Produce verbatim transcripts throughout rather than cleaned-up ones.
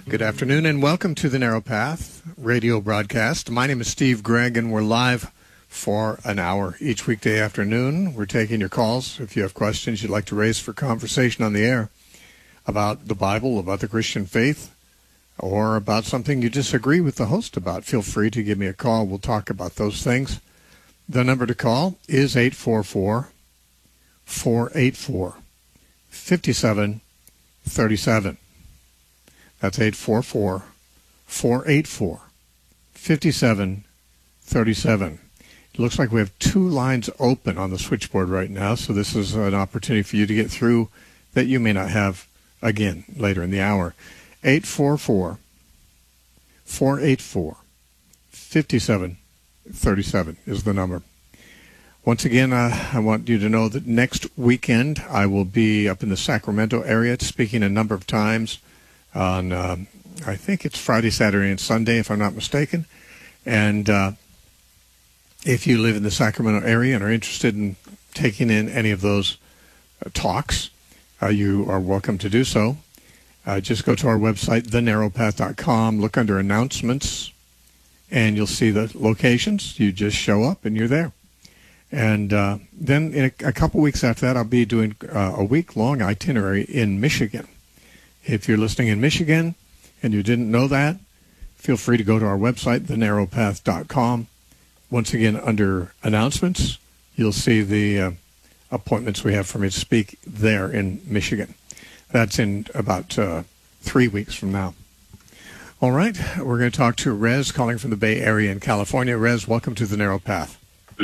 Good afternoon and welcome to the Narrow Path radio broadcast. My name is Steve Gregg and we're live for an hour each weekday afternoon. We're taking your calls if you have questions you'd like to raise for conversation on the air about the Bible, about the Christian faith, or about something you disagree with the host about. Feel free to give me a call. We'll talk about those things. The number to call is eight four four, four eight four, five seven three seven. That's eight four four, four eight four, five seven three seven. It looks like we have two lines open on the switchboard right now, so this is an opportunity for you to get through that you may not have again later in the hour. eight four four, four eight four, five seven three seven is the number. Once again, uh, I want you to know that next weekend I will be up in the Sacramento area speaking a number of times on, uh, I think it's Friday, Saturday, and Sunday, if I'm not mistaken. And uh, if you live in the Sacramento area and are interested in taking in any of those uh, talks, uh, you are welcome to do so. Uh, just go to our website, the narrow path dot com, look under announcements, and you'll see the locations. You just show up, and you're there. And uh, then in a, a couple weeks after that, I'll be doing uh, a week-long itinerary in Michigan. If you're listening in Michigan and you didn't know that, feel free to go to our website, the narrow path dot com. Once again, under announcements, you'll see the uh, appointments we have for me to speak there in Michigan. That's in about uh, three weeks from now. All right, we're going to talk to Rez, calling from the Bay Area in California. Rez, welcome to the Narrow Path.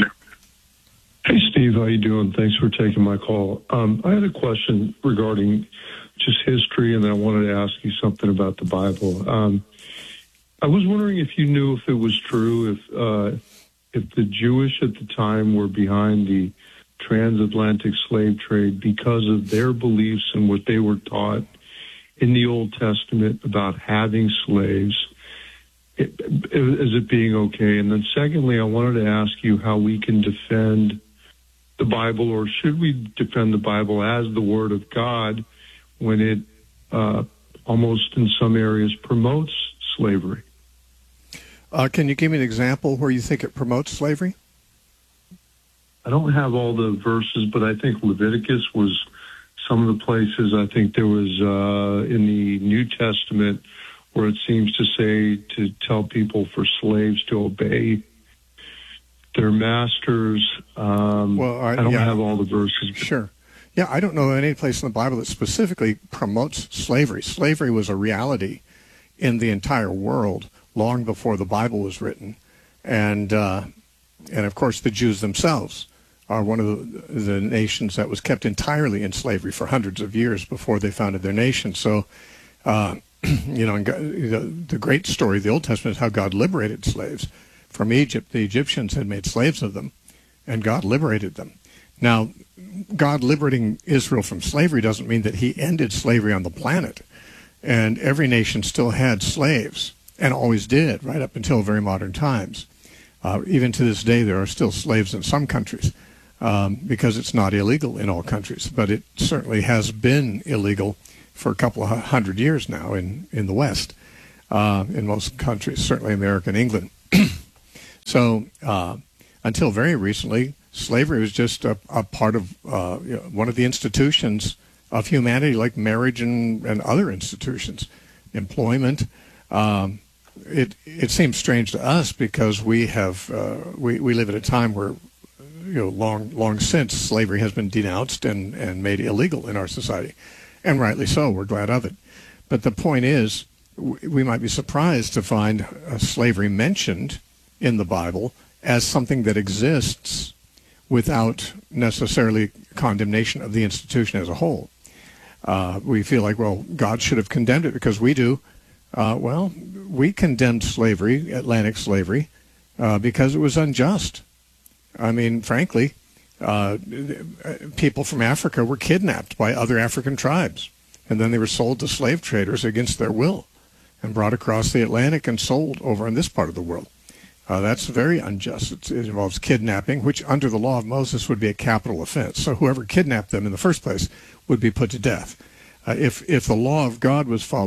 Hey, Steve, how you doing? Thanks for taking my call. Um, I had a question regarding just history, and then I wanted to ask you something about the Bible. Um, I was wondering if you knew if it was true, if uh, if the Jewish at the time were behind the transatlantic slave trade because of their beliefs and what they were taught in the Old Testament about having slaves, it, is it being okay? And then secondly, I wanted to ask you how we can defend the Bible, or should we defend the Bible as the Word of God when it uh, almost in some areas promotes slavery? Uh, can you give me an example where you think it promotes slavery? I don't have all the verses, but I think Leviticus was some of the places. I think there was uh, in the New Testament where it seems to say to tell people for slaves to obey their masters. Um, well, I, I don't yeah, have all the verses. Sure. Yeah, I don't know any place in the Bible that specifically promotes slavery. Slavery was a reality in the entire world long before the Bible was written. And, uh, and of course, the Jews themselves are one of the, the nations that was kept entirely in slavery for hundreds of years before they founded their nation. So, uh, you know, the, the great story of the Old Testament is how God liberated slaves from Egypt. The Egyptians had made slaves of them, and God liberated them. Now, God liberating Israel from slavery doesn't mean that he ended slavery on the planet. And every nation still had slaves, and always did, right up until very modern times. Uh, even to this day, there are still slaves in some countries, um, because it's not illegal in all countries. But it certainly has been illegal for a couple of hundred years now in, in the West, uh, in most countries, certainly America and England. So uh, until very recently, slavery was just a, a part of uh, you know, one of the institutions of humanity, like marriage and, and other institutions, employment. Um, it it seems strange to us because we have uh, we we live at a time where you know long long since slavery has been denounced and, and made illegal in our society, and rightly so. We're glad of it. But the point is, we might be surprised to find uh, slavery mentioned in the Bible as something that exists without necessarily condemnation of the institution as a whole. Uh, we feel like, well, God should have condemned it because we do. Uh, well, we condemned slavery, Atlantic slavery, uh, because it was unjust. I mean, frankly, uh, people from Africa were kidnapped by other African tribes, and then they were sold to slave traders against their will and brought across the Atlantic and sold over in this part of the world. Uh, that's very unjust. It's, it involves kidnapping, which under the law of Moses would be a capital offense. So whoever kidnapped them in the first place would be put to death. Uh, if if the law of God was followed,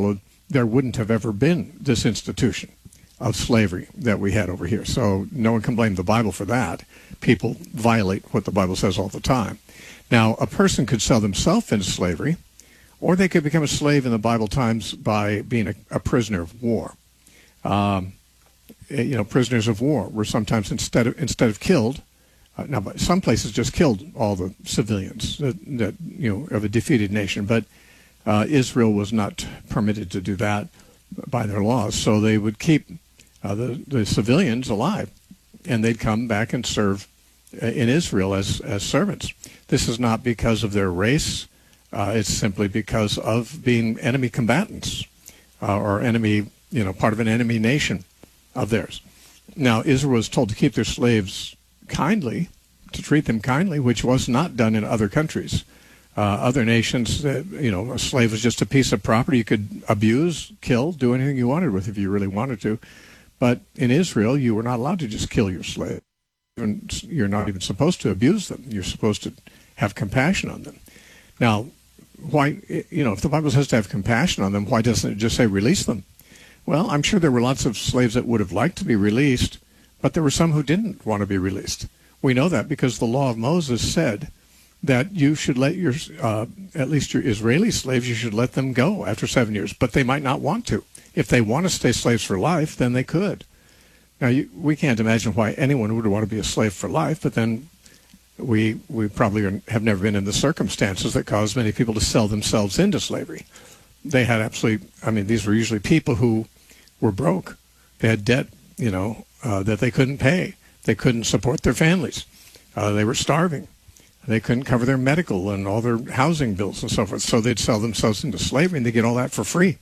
there wouldn't have ever been this institution of slavery that we had over here. So no one can blame the Bible for that. People violate what the Bible says all the time. Now, a person could sell themselves into slavery, or they could become a slave in the Bible times by being a, a prisoner of war. Um, you know, prisoners of war were sometimes, instead of instead of killed, uh, now some places just killed all the civilians that, that you know of a defeated nation, but uh, Israel was not permitted to do that by their laws. So they would keep uh, the the civilians alive, and they'd come back and serve in Israel as as servants. This is not because of their race. Uh, it's simply because of being enemy combatants uh, or enemy, you know, part of an enemy nation of theirs. Now, Israel was told to keep their slaves kindly, to treat them kindly, which was not done in other countries. Uh, other nations, uh, you know, a slave was just a piece of property you could abuse, kill, do anything you wanted with if you really wanted to. But in Israel, you were not allowed to just kill your slave. You're not even supposed to abuse them. You're supposed to have compassion on them. Now, why, you know, if the Bible says to have compassion on them, why doesn't it just say release them? Well, I'm sure there were lots of slaves that would have liked to be released, but there were some who didn't want to be released. We know that because the law of Moses said that you should let your, uh, at least your Israeli slaves, you should let them go after seven years, but they might not want to. If they want to stay slaves for life, then they could. Now, you, we can't imagine why anyone would want to be a slave for life, but then we we probably are, have never been in the circumstances that caused many people to sell themselves into slavery. They had absolutely, I mean, these were usually people who were broke. They had debt, you know, uh, that they couldn't pay. They couldn't support their families. Uh, they were starving. They couldn't cover their medical and all their housing bills and so forth. So they'd sell themselves into slavery and they get all that for free.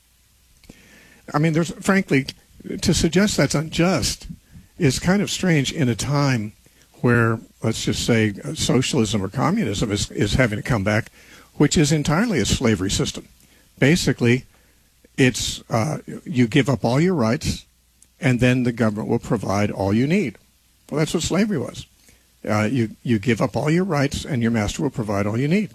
I mean, there's, frankly, to suggest that's unjust is kind of strange in a time where, let's just say, socialism or communism is, is having to come back, which is entirely a slavery system. Basically, it's uh, you give up all your rights, and then the government will provide all you need. Well, that's what slavery was. Uh, you you give up all your rights, and your master will provide all you need.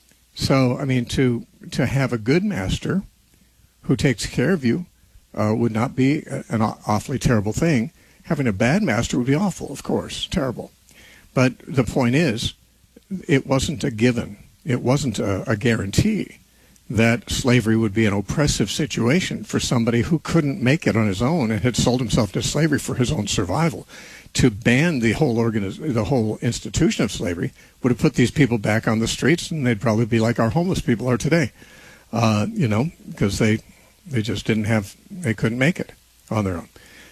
So, I mean, to to have a good master who takes care of you uh, would not be an awfully terrible thing. Having a bad master would be awful, of course, terrible. But the point is, it wasn't a given. It wasn't a, a guarantee that slavery would be an oppressive situation for somebody who couldn't make it on his own and had sold himself to slavery for his own survival. To ban the whole organiz- the whole institution of slavery would have put these people back on the streets, and they'd probably be like our homeless people are today, uh, you know, because they they just didn't have, they couldn't make it on their own.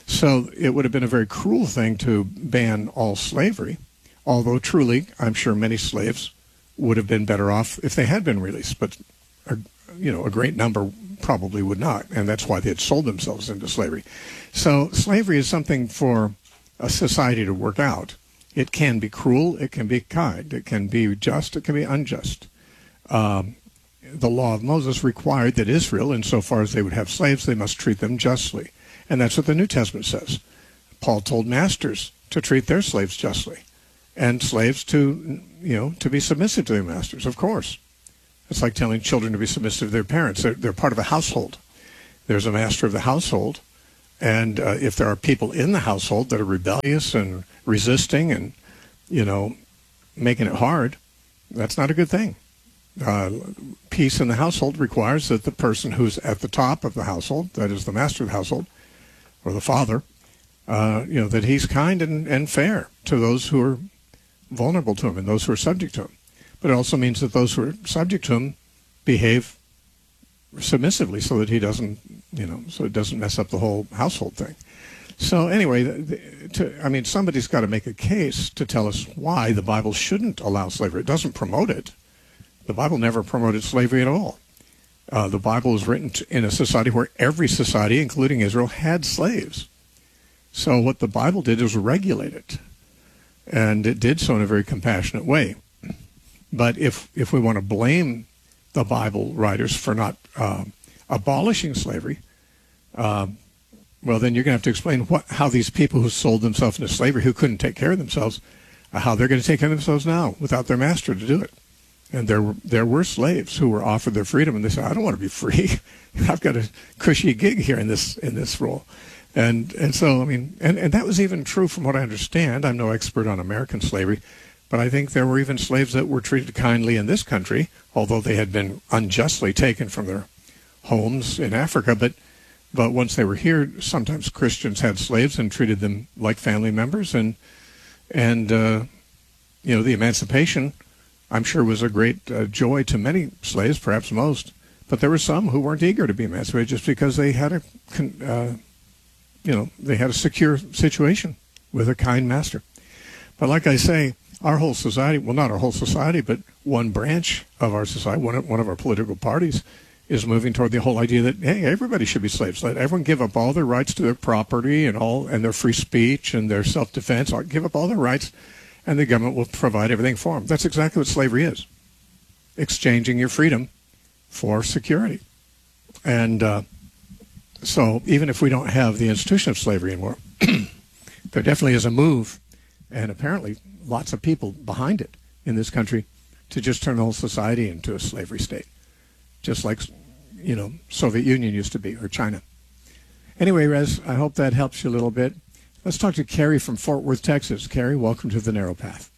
So it would have been a very cruel thing to ban all slavery, although truly, I'm sure many slaves would have been better off if they had been released, but a, you know, a great number probably would not, and that's why they had sold themselves into slavery. So slavery is something for a society to work out. It can be cruel, it can be kind, it can be just, it can be unjust. Um, the law of Moses required that Israel, insofar as they would have slaves, they must treat them justly. And that's what the New Testament says. Paul told masters to treat their slaves justly, and slaves to, you know, to be submissive to their masters, of course. It's like telling children to be submissive to their parents. They're, they're part of a household. There's a master of the household, and uh, if there are people in the household that are rebellious and resisting and, you know, making it hard, that's not a good thing. Uh, peace in the household requires that the person who's at the top of the household, that is the master of the household, or the father, uh, you know, that he's kind and, and fair to those who are vulnerable to him and those who are subject to him. But it also means that those who are subject to him behave submissively so that he doesn't, you know, so it doesn't mess up the whole household thing. So anyway, the, the, to, I mean, somebody's got to make a case to tell us why the Bible shouldn't allow slavery. It doesn't promote it. The Bible never promoted slavery at all. Uh, the Bible was written to, in a society where every society, including Israel, had slaves. So what the Bible did was regulate it, and it did so in a very compassionate way. But if if we want to blame the Bible writers for not uh, abolishing slavery, uh, well, then you're going to have to explain what, how these people who sold themselves into slavery, who couldn't take care of themselves, uh, how they're going to take care of themselves now without their master to do it. And there were, there were slaves who were offered their freedom, and they said, "I don't want to be free. I've got a cushy gig here in this in this role." And and so I mean, and, and that was even true from what I understand. I'm no expert on American slavery, but I think there were even slaves that were treated kindly in this country, although they had been unjustly taken from their homes in Africa. But but once they were here, sometimes Christians had slaves and treated them like family members, and and uh, you know, the emancipation, I'm sure, was a great uh, joy to many slaves, perhaps most. But there were some who weren't eager to be emancipated just because they had a, uh, you know, they had a secure situation with a kind master. But like I say, our whole society, well, not our whole society, but one branch of our society, one of, one of our political parties, is moving toward the whole idea that, hey, everybody should be slaves. Let everyone give up all their rights to their property and all, and their free speech and their self-defense. Give up all their rights, and the government will provide everything for them. That's exactly what slavery is: exchanging your freedom for security. And uh, so even if we don't have the institution of slavery anymore, there definitely is a move, and apparently lots of people behind it in this country, to just turn the whole society into a slavery state, just like, you know, Soviet Union used to be, or China. Anyway, Rez, I hope that helps you a little bit. Let's talk to Kerry from Fort Worth, Texas. Kerry, welcome to The Narrow Path.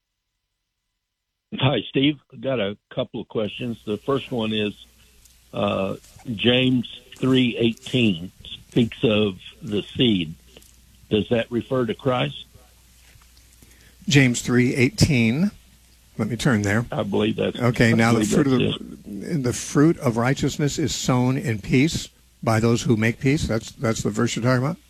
Hi, Steve. I've got a couple of questions. The first one is uh, James three eighteen speaks of the seed. Does that refer to Christ? James three eighteen. Let me turn there. I believe that's okay. I Now the fruit of the, the fruit of righteousness is sown in peace by those who make peace. That's that's the verse you're talking about.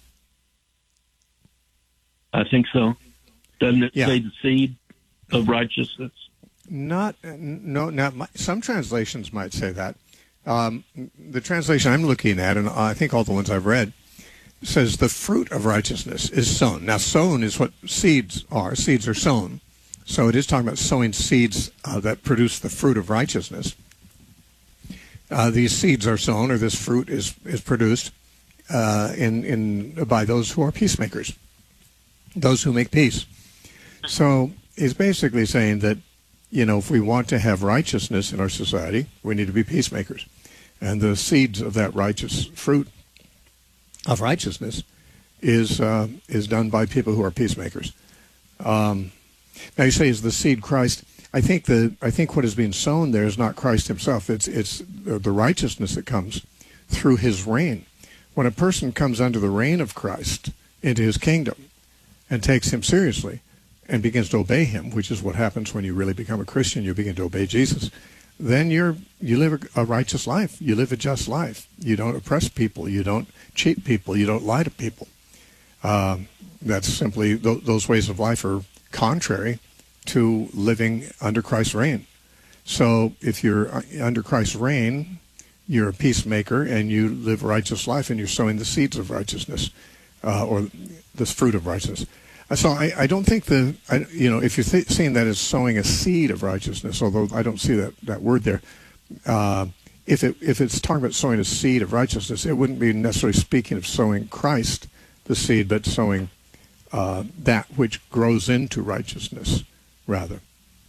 I think so. Doesn't it yeah. say the seed of righteousness? Not no. Not some translations might say that. Um, the translation I'm looking at, and I think all the ones I've read, says the fruit of righteousness is sown. Now, sown is what seeds are. Seeds are sown. So it is talking about sowing seeds uh, that produce the fruit of righteousness. Uh, these seeds are sown, or this fruit is is produced uh, in in by those who are peacemakers, those who make peace. So he's basically saying that, you know, if we want to have righteousness in our society, we need to be peacemakers, and the seeds of that righteous fruit of righteousness is uh, is done by people who are peacemakers. Um, Now you say, is the seed Christ? I think the I think what is being sown there is not Christ himself. It's it's the righteousness that comes through his reign. When a person comes under the reign of Christ into his kingdom and takes him seriously and begins to obey him, which is what happens when you really become a Christian, you begin to obey Jesus, then you're you live a, a righteous life. You live a just life. You don't oppress people. You don't cheat people. You don't lie to people. Um, that's simply th- those ways of life are contrary to living under Christ's reign. So if you're under Christ's reign, you're a peacemaker and you live a righteous life, and you're sowing the seeds of righteousness, uh, or this fruit of righteousness. So I, I don't think the, I, you know, if you're th- seeing that as sowing a seed of righteousness, although I don't see that, that word there, uh, if it if it's talking about sowing a seed of righteousness, it wouldn't be necessarily speaking of sowing Christ, the seed, but sowing Uh, that which grows into righteousness, rather.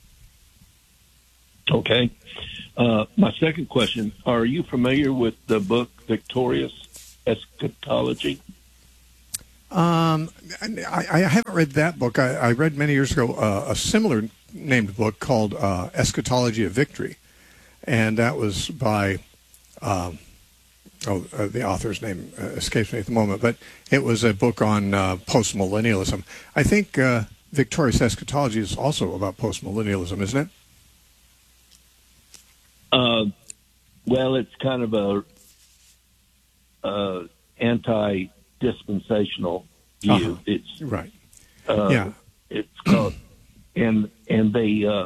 Okay. Uh, my second question, are you familiar with the book Victorious Eschatology? Um, I, I haven't read that book. I, I read many years ago uh, a similar named book called uh, Eschatology of Victory, and that was by... Um, Oh, uh, the author's name uh, escapes me at the moment, but it was a book on uh, post-millennialism. I think uh, Victorious Eschatology is also about post-millennialism, isn't it? Uh, well, it's kind of a uh, anti-dispensational view. Uh-huh. It's right. Uh, yeah. It's called, and and they. Uh,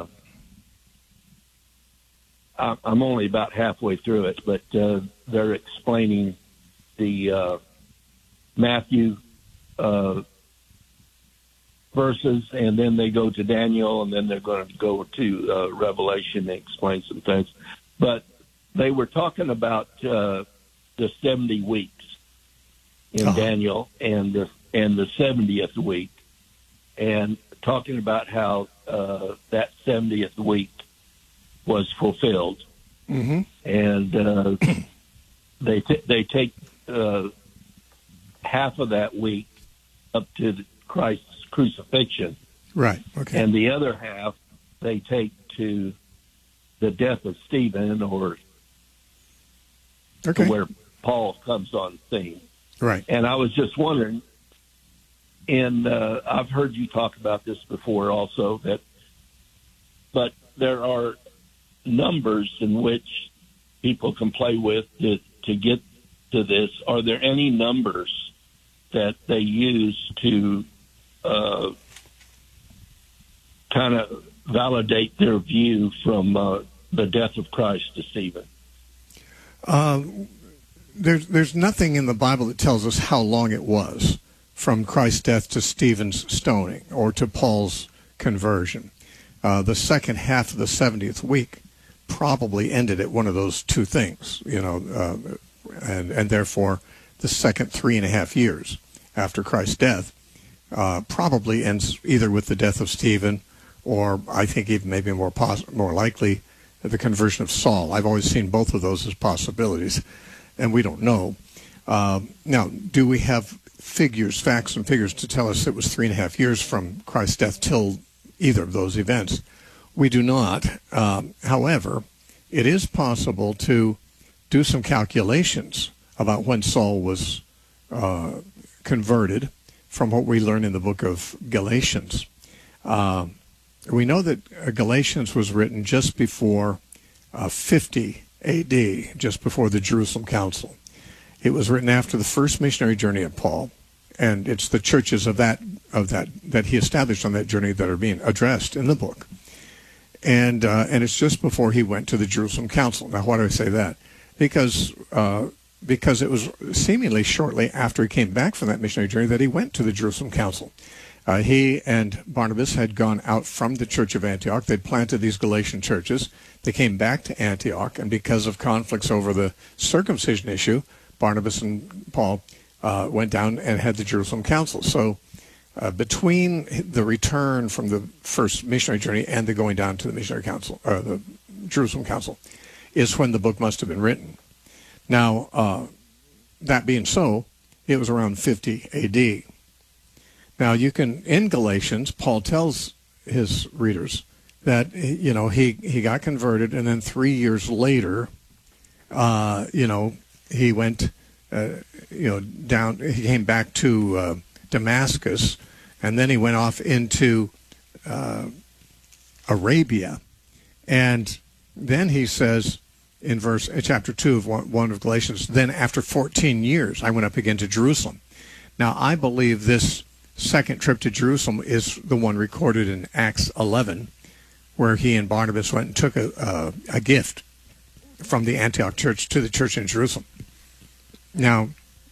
I'm only about halfway through it, but uh, they're explaining the uh, Matthew uh, verses, and then they go to Daniel, and then they're going to go to uh, Revelation and explain some things. But they were talking about uh, the seventy weeks in uh-huh. Daniel and the and the seventieth week, and talking about how uh, that seventieth week was fulfilled, Mm-hmm. and uh, they t- they take uh, half of that week up to the Christ's crucifixion, Right. Okay. and the other half they take to the death of Stephen, or Okay. to where Paul comes on scene. Right. And I was just wondering, and uh, I've heard you talk about this before also, that, but there are numbers in which people can play with to, to get to this. Are there any numbers that they use to uh, kind of validate their view from uh, the death of Christ to Stephen? Um, there's there's nothing in the Bible that tells us how long it was from Christ's death to Stephen's stoning or to Paul's conversion. Uh, the second half of the seventieth week probably ended at one of those two things, you know, uh, and and therefore the second three and a half years after Christ's death uh, probably ends either with the death of Stephen, or I think even maybe more pos- more likely the conversion of Saul. I've always seen both of those as possibilities, and we don't know. Um, now, do we have figures, facts and figures to tell us it was three and a half years from Christ's death till either of those events? We do not. Um, however, it is possible to do some calculations about when Saul was uh, converted from what we learn in the book of Galatians. Uh, we know that Galatians was written just before uh, fifty A D, just before the Jerusalem Council. It was written after the first missionary journey of Paul, and it's the churches of that of that that he established on that journey that are being addressed in the book. And uh, and it's just before he went to the Jerusalem Council. Now, why do I say that? Because uh, because it was seemingly shortly after he came back from that missionary journey that he went to the Jerusalem Council. Uh, he and Barnabas had gone out from the church of Antioch. They'd planted these Galatian churches. They came back to Antioch, and because of conflicts over the circumcision issue, Barnabas and Paul uh, went down and had the Jerusalem Council. So uh, between the return from the first missionary journey and the going down to the missionary council, or the Jerusalem Council, is when the book must have been written. Now, uh, that being so, it was around fifty A D. Now, you can, in Galatians, Paul tells his readers that, you know, he, he got converted, and then three years later, uh, you know, he went, uh, you know, down, he came back to uh, Damascus, and then he went off into uh, Arabia. And then he says in verse, chapter two of one, one of Galatians, then after fourteen years, I went up again to Jerusalem. Now, I believe this second trip to Jerusalem is the one recorded in Acts eleven, where he and Barnabas went and took a, a, a gift from the Antioch church to the church in Jerusalem. Now,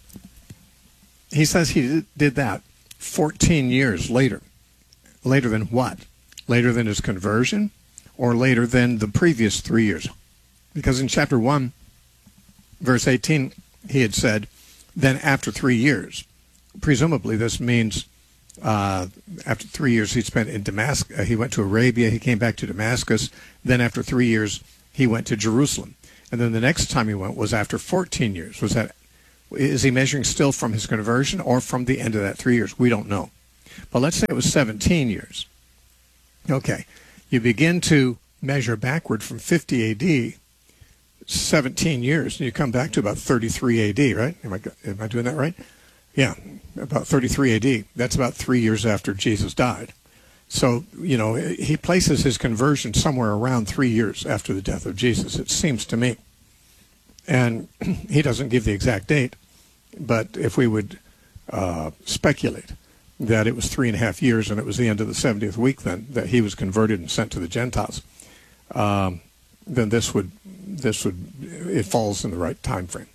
he says he did, did that fourteen years later. Later than what? Later than his conversion, or later than the previous three years? Because in chapter one, verse eighteen, he had said, then after three years. Presumably this means uh, after three years he spent in Damascus. Uh, he went to Arabia, he came back to Damascus. Then after three years, he went to Jerusalem. And then the next time he went was after fourteen years. Was that, is he measuring still from his conversion or from the end of that three years? We don't know. But let's say it was seventeen years. Okay. You begin to measure backward from fifty A D, seventeen years, and you come back to about thirty-three A D, right? Am I, am I doing that right? Yeah, about thirty-three A D. That's about three years after Jesus died. So, you know, he places his conversion somewhere around three years after the death of Jesus, it seems to me. And he doesn't give the exact date, but if we would uh, speculate that it was three and a half years and it was the end of the seventieth week then that he was converted and sent to the Gentiles, um, then this would, this would, it falls in the right time frame.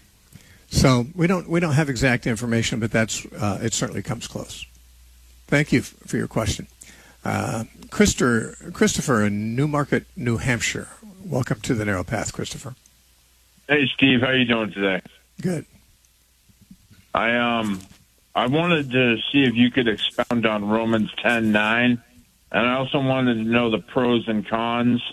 So we don't we don't have exact information, but that's uh, it certainly comes close. Thank you f- for your question. Uh, Christopher, Christopher in Newmarket, New Hampshire. Welcome to the Narrow Path, Christopher. Hey, Steve. How you doing today? Good. I um I wanted to see if you could expound on Romans ten nine, and I also wanted to know the pros and cons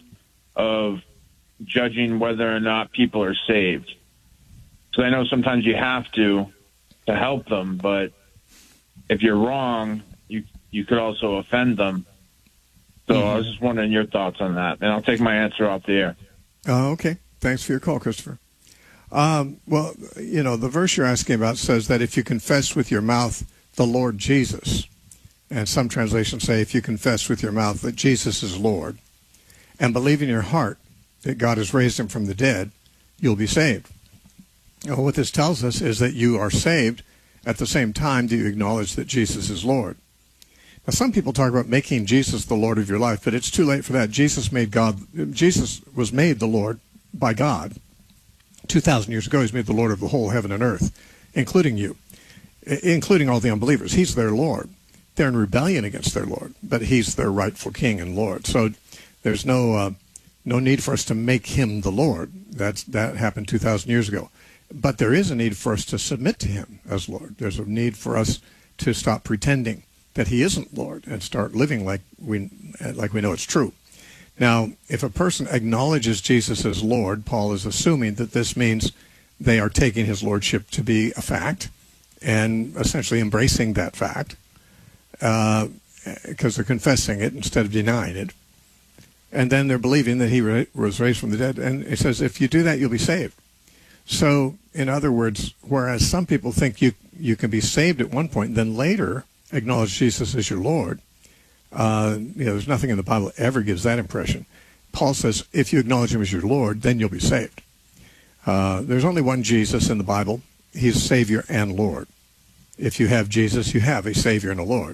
of judging whether or not people are saved. So I know sometimes you have to to help them, but if you're wrong, you you could also offend them. So mm-hmm. I was just wondering your thoughts on that, and I'll take my answer off the air. Uh, okay. Thanks for your call, Christopher. Um, well, you know, the verse you're asking about says that if you confess with your mouth the Lord Jesus, and some translations say if you confess with your mouth that Jesus is Lord, and believe in your heart that God has raised him from the dead, you'll be saved. Well, what this tells us is that you are saved at the same time that you acknowledge that Jesus is Lord. Now, some people talk about making Jesus the Lord of your life, but it's too late for that. Jesus made God. Jesus was made the Lord by God. two thousand years ago, he's made the Lord of the whole heaven and earth, including you, including all the unbelievers. He's their Lord. They're in rebellion against their Lord, but he's their rightful King and Lord. So there's no uh, no need for us to make him the Lord. That's, that happened two thousand years ago. But there is a need for us to submit to him as Lord. There's a need for us to stop pretending that he isn't Lord and start living like we like we know it's true. Now, if a person acknowledges Jesus as Lord, Paul is assuming that this means they are taking his lordship to be a fact and essentially embracing that fact uh, because they're confessing it instead of denying it. And then they're believing that he ra- was raised from the dead. And it says, if you do that, you'll be saved. So, in other words, whereas some people think you you can be saved at one point and then later acknowledge Jesus as your Lord, uh, you know, there's nothing in the Bible that ever gives that impression. Paul says, if you acknowledge him as your Lord, then you'll be saved. Uh, there's only one Jesus in the Bible. He's Savior and Lord. If you have Jesus, you have a Savior and a Lord,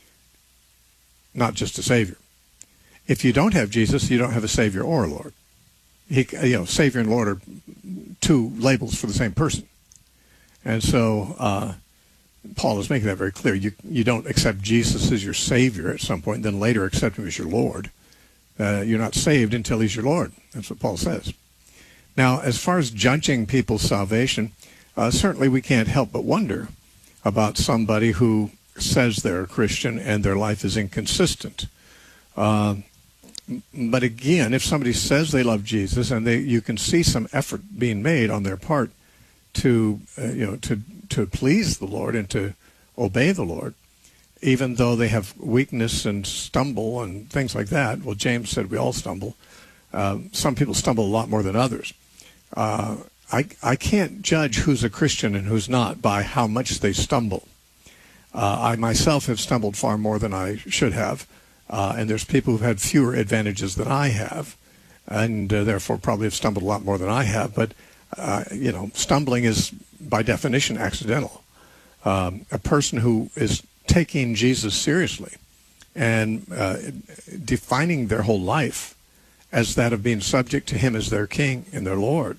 not just a Savior. If you don't have Jesus, you don't have a Savior or a Lord. He, you know, Savior and Lord are two labels for the same person. And so uh, Paul is making that very clear. You you don't accept Jesus as your Savior at some point, and then later accept him as your Lord. Uh, you're not saved until he's your Lord. That's what Paul says. Now, as far as judging people's salvation, uh, certainly we can't help but wonder about somebody who says they're a Christian and their life is inconsistent. Uh, But again, if somebody says they love Jesus and they, you can see some effort being made on their part to, uh, you know, to to please the Lord and to obey the Lord, even though they have weakness and stumble and things like that. Well, James said we all stumble. Uh, some people stumble a lot more than others. Uh, I I can't judge who's a Christian and who's not by how much they stumble. Uh, I myself have stumbled far more than I should have. Uh, and there's people who've had fewer advantages than I have, and uh, therefore probably have stumbled a lot more than I have. But, uh, you know, stumbling is, by definition, accidental. Um, a person who is taking Jesus seriously and uh, defining their whole life as that of being subject to him as their king and their Lord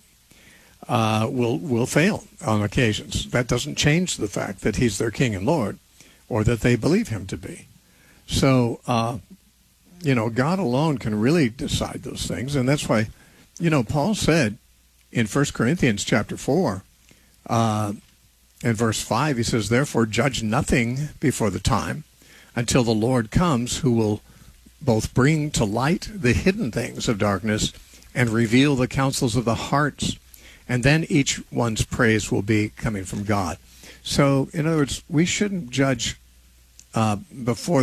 uh, will, will fail on occasions. That doesn't change the fact that he's their king and Lord or that they believe him to be. So, uh, you know, God alone can really decide those things. And that's why, you know, Paul said in First Corinthians chapter four, uh, in verse five, he says, therefore judge nothing before the time until the Lord comes, who will both bring to light the hidden things of darkness and reveal the counsels of the hearts. And then each one's praise will be coming from God. So, in other words, we shouldn't judge uh, before